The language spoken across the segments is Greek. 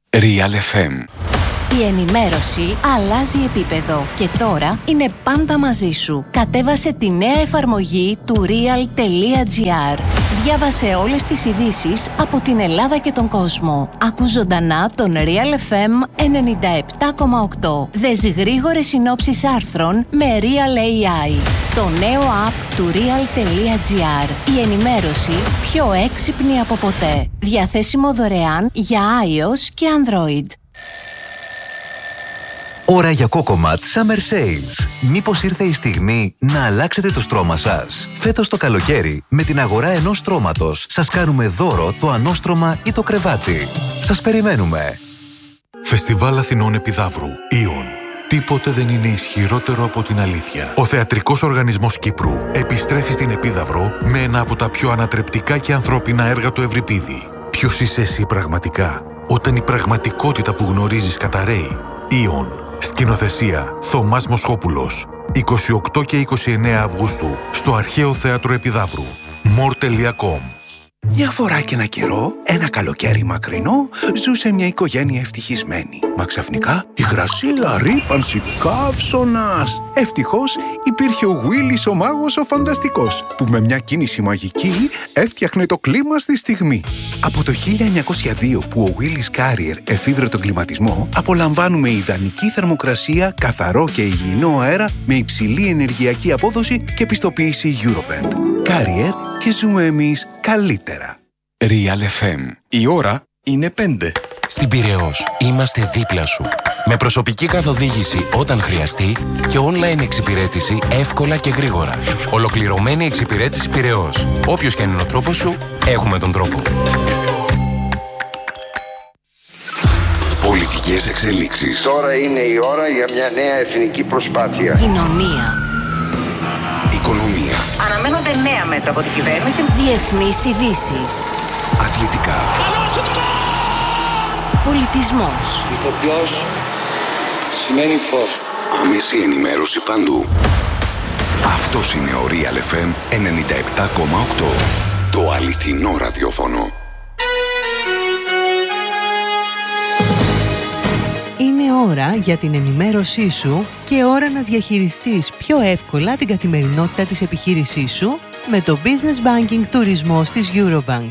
Real FM. Η ενημέρωση αλλάζει επίπεδο και τώρα είναι πάντα μαζί σου. Κατέβασε τη νέα εφαρμογή του real.gr. Διάβασε όλες τις ειδήσεις από την Ελλάδα και τον κόσμο. Άκου ζωντανά τον Real FM 97,8. Δες γρήγορες συνόψεις άρθρων με Real AI. Το νέο app του real.gr. Η ενημέρωση πιο έξυπνη από ποτέ. Διαθέσιμο δωρεάν για iOS και Android. Ώρα για Cocomat Summer Sales. Μήπως ήρθε η στιγμή να αλλάξετε το στρώμα σας? Φέτος το καλοκαίρι, με την αγορά ενός στρώματος, σας κάνουμε δώρο το ανώστρωμα ή το κρεβάτι. Σας περιμένουμε. Φεστιβάλ Αθηνών Επιδαύρου. Ιον. Τίποτε δεν είναι ισχυρότερο από την αλήθεια. Ο Θεατρικός Οργανισμός Κύπρου επιστρέφει στην Επίδαυρο με ένα από τα πιο ανατρεπτικά και ανθρώπινα έργα του Ευρυπίδη. Ποιος είσαι εσύ πραγματικά, όταν η πραγματικότητα που γνωρίζεις καταραίει? Ιον. Σκηνοθεσία Θωμάς Μοσχόπουλος. 28 και 29 Αυγούστου στο Αρχαίο Θέατρο Επιδαύρου. more.com. Μια φορά και ένα καιρό, ένα καλοκαίρι μακρινό, ζούσε μια οικογένεια ευτυχισμένη. Μα ξαφνικά υγρασία, ρύπανση, καύσωνας. Ευτυχώς υπήρχε ο Γουίλης ο μάγος ο φανταστικός, που με μια κίνηση μαγική έφτιαχνε το κλίμα στη στιγμή. Από το 1902 που ο Willis Carrier εφήβρε τον κλιματισμό, απολαμβάνουμε ιδανική θερμοκρασία, καθαρό και υγιεινό αέρα με υψηλή ενεργειακή απόδοση και πιστοποίηση Eurovent. Carrier, και ζούμε εμείς καλύτερα. Real FM. Η ώρα είναι 5. Στην Πειραιώς είμαστε δίπλα σου. Με προσωπική καθοδήγηση όταν χρειαστεί και online εξυπηρέτηση εύκολα και γρήγορα. Ολοκληρωμένη εξυπηρέτηση Πειραιώς. Όποιος και αν είναι ο τρόπος σου, έχουμε τον τρόπο. Πολιτικές εξελίξεις. Τώρα είναι η ώρα για μια νέα εθνική προσπάθεια. Κοινωνία. Οικονομία. Αναμένονται νέα μέτρα από την κυβέρνηση. Διεθνείς ειδήσεις. Αθλητικά. Πολιτισμός. Ηθοποιός σημαίνει φως. Άμεση ενημέρωση παντού. Αυτός είναι ο Real FM 97,8. Το αληθινό ραδιόφωνο. Είναι ώρα για την ενημέρωσή σου και ώρα να διαχειριστείς πιο εύκολα την καθημερινότητα της επιχείρησής σου με το Business Banking Τουρισμός της Eurobank.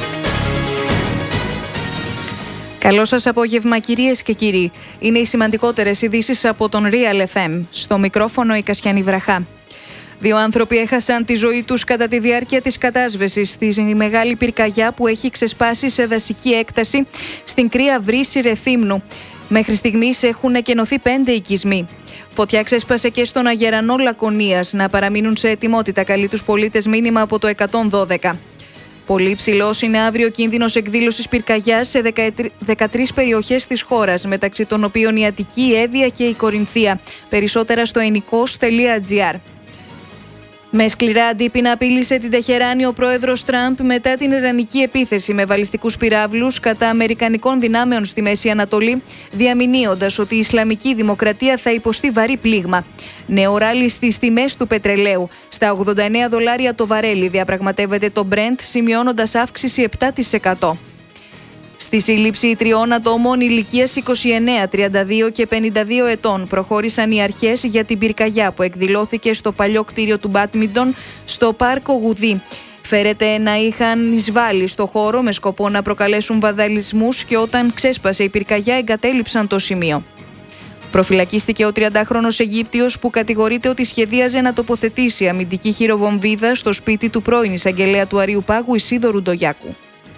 Καλό σας απόγευμα κυρίες και κύριοι. Είναι οι σημαντικότερες ειδήσεις από τον Real FM. Στο μικρόφωνο η Κασιανή Βραχά. 2 άνθρωποι έχασαν τη ζωή τους κατά τη διάρκεια της κατάσβεσης στη μεγάλη πυρκαγιά που έχει ξεσπάσει σε δασική έκταση στην Κρύα Βρύση Ρεθύμνου. Μέχρι στιγμής έχουν εκενωθεί 5 οικισμοί. Φωτιά ξέσπασε και στον Αγερανό Λακωνίας. Να παραμείνουν σε ετοιμότητα, καλεί τους πολίτες μήνυμα από το 112. Πολύ υψηλός είναι αύριο ο κίνδυνος εκδήλωσης πυρκαγιάς σε 13 περιοχές της χώρας, μεταξύ των οποίων η Αττική, η Εύβοια και η Κορινθία. Περισσότερα στο ενικός.gr. Με σκληρά αντίπεινα απείλησε την Τεχεράνη ο πρόεδρος Τραμπ μετά την ιρανική επίθεση με βαλιστικούς πυράβλους κατά αμερικανικών δυνάμεων στη Μέση Ανατολή, διαμηνύοντας ότι η Ισλαμική Δημοκρατία θα υποστεί βαρύ πλήγμα. Νέο ράλι στις τιμές του πετρελαίου. Στα $89 το βαρέλι διαπραγματεύεται το Brent, σημειώνοντας αύξηση 7%. Στη σύλληψη 3 ατόμων ηλικίας 29, 32 και 52 ετών προχώρησαν οι αρχές για την πυρκαγιά που εκδηλώθηκε στο παλιό κτίριο του μπάντμιντον στο πάρκο Γουδί. Φέρεται να είχαν εισβάλει στο χώρο με σκοπό να προκαλέσουν βανδαλισμούς και όταν ξέσπασε η πυρκαγιά εγκατέλειψαν το σημείο. Προφυλακίστηκε ο 30χρονος Αιγύπτιος που κατηγορείται ότι σχεδίαζε να τοποθετήσει αμυντική χειροβομβίδα στο σπίτι του πρώην εισαγγελέα του Αρείου Πάγου Ισίδωρου Ντογιάκου.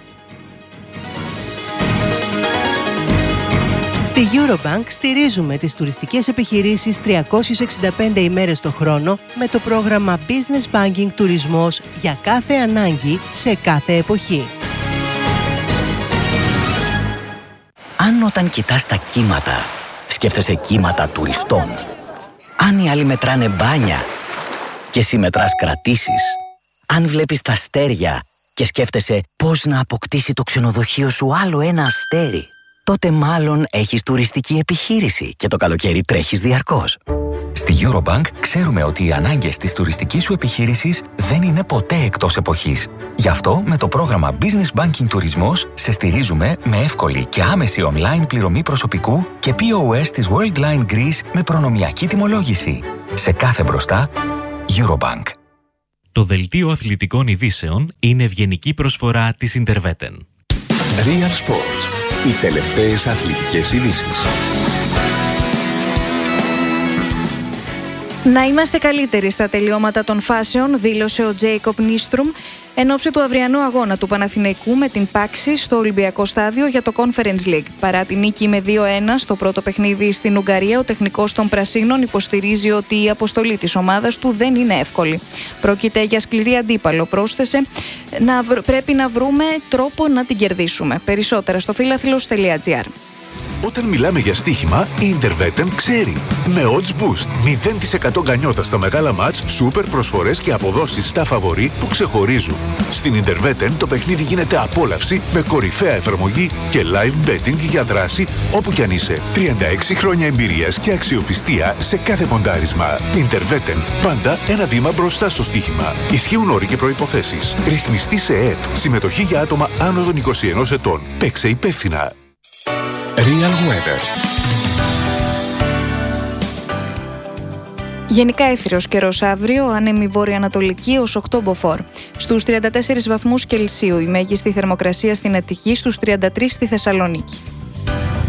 Στη Eurobank στηρίζουμε τις τουριστικές επιχειρήσεις 365 ημέρες το χρόνο με το πρόγραμμα Business Banking Τουρισμός για κάθε ανάγκη σε κάθε εποχή. Αν όταν κοιτάς τα κύματα, σκέφτεσαι κύματα τουριστών. Αν οι άλλοι μετράνε μπάνια και εσύ μετράς κρατήσεις. Αν βλέπεις τα αστέρια και σκέφτεσαι πώς να αποκτήσει το ξενοδοχείο σου άλλο ένα αστέρι, τότε μάλλον έχεις τουριστική επιχείρηση και το καλοκαίρι τρέχεις διαρκώς. Στη Eurobank ξέρουμε ότι οι ανάγκες της τουριστικής σου επιχείρησης δεν είναι ποτέ εκτός εποχής. Γι' αυτό με το πρόγραμμα Business Banking Τουρισμός σε στηρίζουμε με εύκολη και άμεση online πληρωμή προσωπικού και POS της Worldline Greece με προνομιακή τιμολόγηση. Σε κάθε μπροστά, Eurobank. Το δελτίο αθλητικών ειδήσεων είναι ευγενική προσφορά της Interveten. Real Sports. Οι τελευταίες αθλητικές ειδήσεις. Να είμαστε καλύτεροι στα τελειώματα των φάσεων, δήλωσε ο Τζέικοπ Νίστρουμ εν ώψη του αυριανού αγώνα του Παναθηναϊκού με την Πάξη στο Ολυμπιακό Στάδιο για το Conference League. Παρά τη νίκη με 2-1 στο πρώτο παιχνίδι στην Ουγγαρία, ο τεχνικός των Πρασίνων υποστηρίζει ότι η αποστολή της ομάδας του δεν είναι εύκολη. Πρόκειται για σκληρή αντίπαλο, πρόσθεσε. Πρέπει να βρούμε τρόπο να την κερδίσουμε. Περισσότερα στο philathlos.gr. Όταν μιλάμε για στοίχημα, η Interveten ξέρει. Με Odds Boost, 0% γκανιότα στα μεγάλα μάτς, σούπερ προσφορές και αποδόσεις στα φαβορί που ξεχωρίζουν. Στην Interveten το παιχνίδι γίνεται απόλαυση με κορυφαία εφαρμογή και live betting για δράση όπου κι αν είσαι. 36 χρόνια εμπειρίας και αξιοπιστία σε κάθε ποντάρισμα. Interveten, πάντα ένα βήμα μπροστά στο στοίχημα. Ισχύουν όροι και προϋποθέσεις. Ρυθμιστή σε ΕΕΠ. Συμμετοχή για άτομα άνω των 21 ετών. Παίξε υπεύθυνα. Real Weather. Γενικά έθριος καιρός αύριο, άνεμη βόρειο-ανατολική ως 8 μποφόρ. Στους 34 βαθμούς Κελσίου, η μέγιστη θερμοκρασία στην Αττική, στους 33 στη Θεσσαλονίκη.